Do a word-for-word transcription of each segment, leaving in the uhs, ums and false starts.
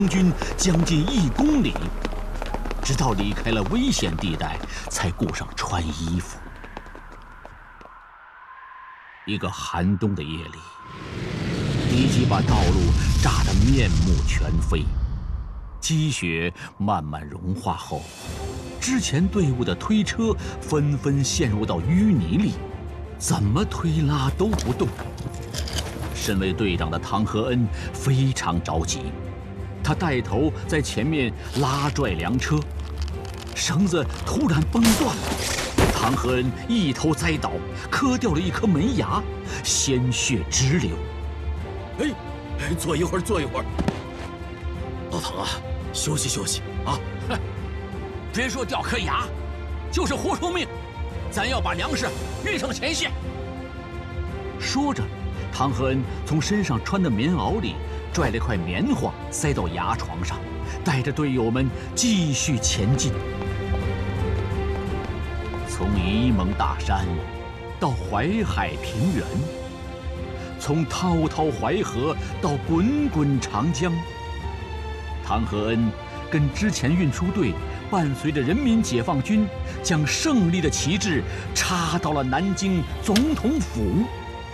军将近一公里，直到离开了危险地带，才顾上穿衣服。一个寒冬的夜里，敌机把道路炸得面目全非，积雪慢慢融化后，之前队伍的推车纷纷陷入到淤泥里，怎么推拉都不动。身为队长的唐和恩非常着急，他带头在前面拉拽粮车，绳子突然崩断了，唐和恩一头栽倒，磕掉了一颗门牙，鲜血直流。 哎，坐一会儿，坐一会儿。老唐啊，休息休息啊！ 哼，别说掉颗牙，就是活出命，咱要把粮食运上前线。说着，唐和恩从身上穿的棉袄里拽了块棉花塞到牙床上，带着队友们继续前进。从沂蒙大山到淮海平原，从滔滔淮河到滚滚长江，唐和恩跟之前运输队伴随着人民解放军，将胜利的旗帜插到了南京总统府。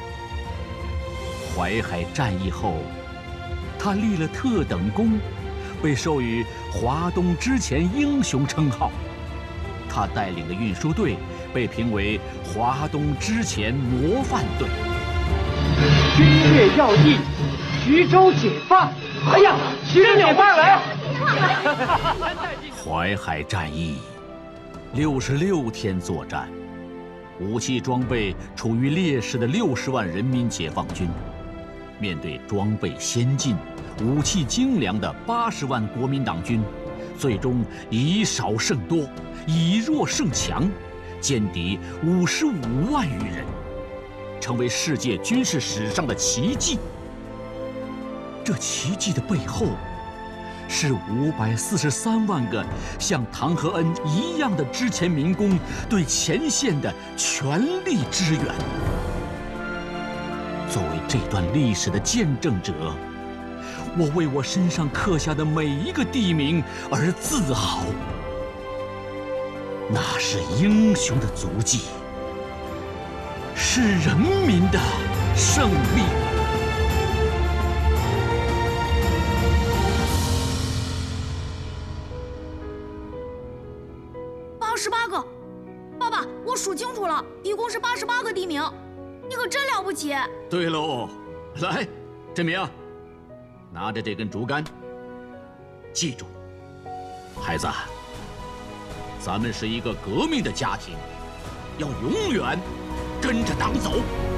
淮海战役后，他立了特等功，被授予华东之前英雄称号。他带领的运输队被评为华东之前模范队。 军略要义，徐州解放！哎呀，徐州解放了！ 淮海战役，六十六天作战，武器装备处于劣势的六十万人民解放军，面对装备先进、武器精良的八十万国民党军，最终以少胜多，以弱胜强，歼敌五十五万余人，成为世界军事史上的奇迹。这奇迹的背后，是五百四十三万个像唐和恩一样的之前民工对前线的全力支援。作为这段历史的见证者，我为我身上刻下的每一个地名而自豪。那是英雄的足迹，是人民的胜利。 八十八个，爸爸，我数清楚了，一共是八十八个地名，你可真了不起。 对喽，来，振明，拿着这根竹竿，记住，孩子，咱们是一个革命的家庭，要永远跟着党走。